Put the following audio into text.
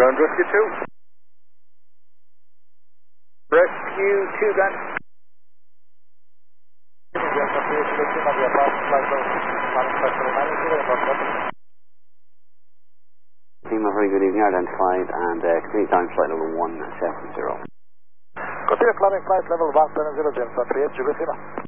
Ground Rescue 2. Rescue 2, gun. Team, a very good evening, identified, and complete time flight level 170. Continue climbing flight level 170, James 138, Jugosima.